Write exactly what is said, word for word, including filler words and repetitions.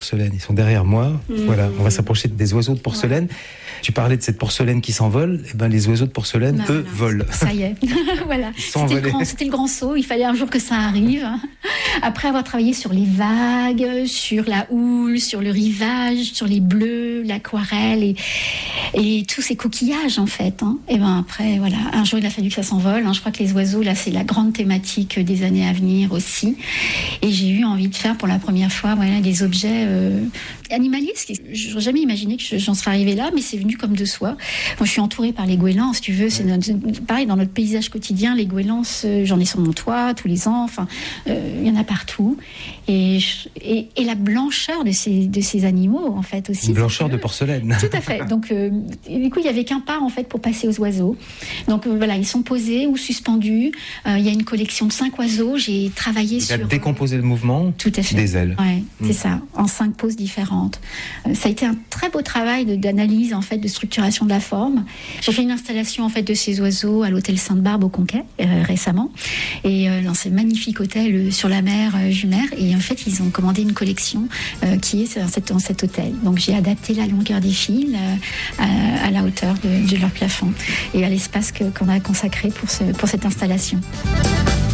porcelaine. Ils sont derrière moi. Mmh. Voilà, on va s'approcher des oiseaux de porcelaine. Ouais. Tu parlais de cette porcelaine qui s'envole. Eh ben, les oiseaux de porcelaine, non, eux, non, volent. Ça y est. Voilà. C'était le, grand, c'était le grand saut. Il fallait un jour que ça arrive. Après avoir travaillé sur les vagues, sur la houle, sur le rivage, sur les bleus, l'aquarelle et, et tous ces coquillages, en fait. Hein. Et ben après, voilà. Un jour, il a fallu que ça s'envole. Hein. Je crois que les oiseaux, là, c'est la grande thématique des années à venir aussi. Et j'ai eu envie de faire pour la première fois, voilà, des objets euh, animaliers. Je n'aurais jamais imaginé que j'en serais arrivée là, mais c'est venu comme de soi. Moi, je suis entourée par les goélands, si tu veux. C'est notre, pareil, dans notre paysage quotidien, les goélands, j'en ai sur mon toit tous les ans. Enfin, euh, il y en a partout. Et, et, et la blancheur de ces, de ces animaux, en fait, aussi. Une blancheur de porcelaine. Tout à fait. Donc, euh, du coup, il n'y avait qu'un pas, en fait, pour passer aux oiseaux. Donc, euh, voilà, ils sont posés ou suspendus. Euh, il y a une collection de cinq oiseaux. J'ai travaillé il sur... Il a décomposé le mouvement tout à fait. Des ailes. Oui, mmh. c'est ça, en cinq poses différentes. Euh, ça a été un très beau travail de, d'analyse, en fait, de structuration de la forme. J'ai fait une installation, en fait, de ces oiseaux à l'hôtel Sainte-Barbe au Conquet, euh, récemment. Et euh, dans ce magnifique hôtel euh, sur la mer euh, Jumer. Et en fait, ils ont commandé une collection euh, qui est dans, cette, dans cet hôtel. Donc, j'ai adapté la longueur des fils euh, à, à la hauteur de, de leur plafond et à l'espace que, qu'on a consacré pour, ce, pour cette installation.